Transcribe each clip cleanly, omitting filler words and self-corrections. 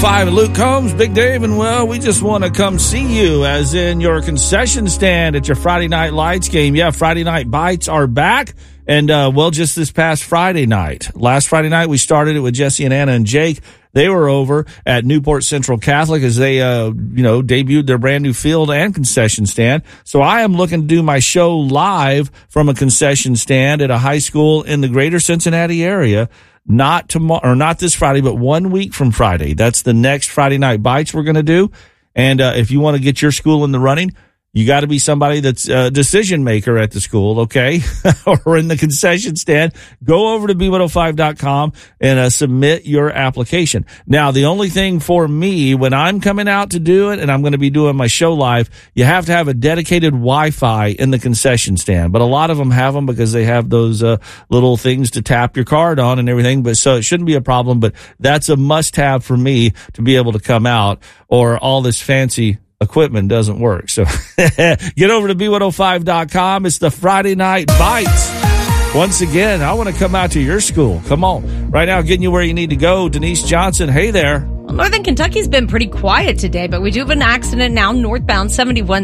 5 and Luke Combs, Big Dave, and well, we just want to come see you, as in your concession stand at your Friday Night Lights game. Yeah, Friday Night Bites are back, and well, just this past Friday night. Last Friday night, we started it with Jesse and Anna and Jake. They were over at Newport Central Catholic as they, debuted their brand new field and concession stand. So I am looking to do my show live from a concession stand at a high school in the greater Cincinnati area. Not tomorrow, or not this Friday, but 1 week from Friday. That's the next Friday Night Bites we're going to do. And if you want to get your school in the running, you got to be somebody that's a decision maker at the school, okay, or in the concession stand. Go over to B105.com and submit your application. Now, the only thing for me when I'm coming out to do it, and I'm going to be doing my show live, you have to have a dedicated Wi-Fi in the concession stand. But a lot of them have them because they have those little things to tap your card on and everything. But so it shouldn't be a problem. But that's a must-have for me to be able to come out, or all this fancy equipment doesn't work. So get over to B105.com. It's the Friday Night Bites. Once again, I want to come out to your school. Come on. Right now, getting you where you need to go. Denise Johnson, hey there. Well, Northern Kentucky's been pretty quiet today, but we do have an accident now northbound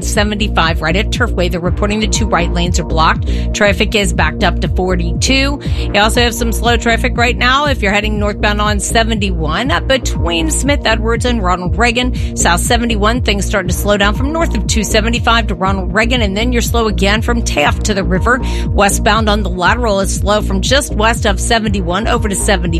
7175 right at Turfway. They're reporting the 2 right lanes are blocked. Traffic is backed up to 42. You also have some slow traffic right now if you're heading northbound on 71 between Smith Edwards and Ronald Reagan. South 71, things starting to slow down from north of 275 to Ronald Reagan, and then you're slow again from Taft to the river. Westbound on the lateral is slow from just west of 71 over to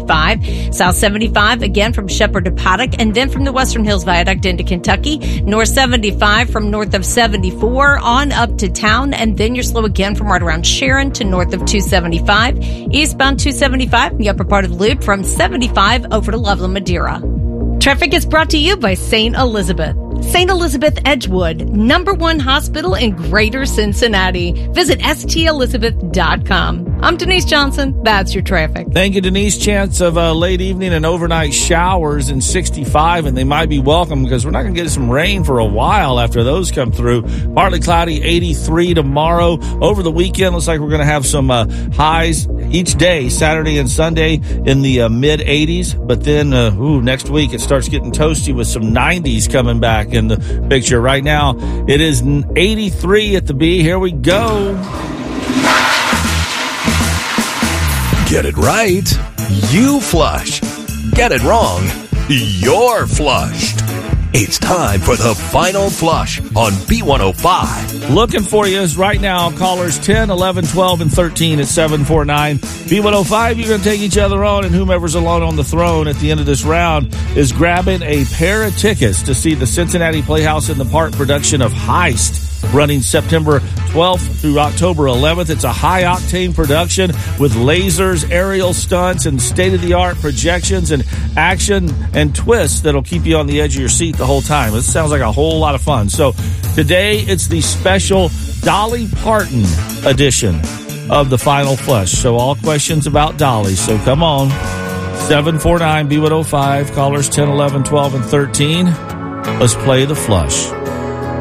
75. South 75 again from Shepherd to Paddock, and then from the Western Hills Viaduct into Kentucky. North 75 from north of 74 on up to town, and then you're slow again from right around Sharon to north of 275. Eastbound 275 in the upper part of the loop from 75 over to Loveland, Madeira. Traffic is brought to you by St. Elizabeth. St. Elizabeth Edgewood, #1 hospital in greater Cincinnati. Visit stelizabeth.com. I'm Denise Johnson. That's your traffic. Thank you, Denise. Chance of late evening and overnight showers in 65, and they might be welcome because we're not going to get some rain for a while after those come through. Partly cloudy, 83 tomorrow. Over the weekend, looks like we're going to have some highs each day, Saturday and Sunday, in the mid-80s. But then, next week it starts getting toasty with some 90s coming back in the picture. Right now, it is 83 at the B. Here we go. Get it right, you flush. Get it wrong, you're flushed. It's time for the final flush on B105. Looking for you is right now, callers 10, 11, 12, and 13 at 749. B105, you're going to take each other on, and whomever's alone on the throne at the end of this round is grabbing a pair of tickets to see the Cincinnati Playhouse in the Park production of Heist, running September 12th through October 11th. It's a high-octane production with lasers, aerial stunts, and state-of-the-art projections and action and twists that'll keep you on the edge of your seat the whole time. This sounds like a whole lot of fun. So today, it's the special Dolly Parton edition of the Final Flush. So all questions about Dolly. So come on. 749 B105, callers 10, 11, 12, and 13. Let's play the flush.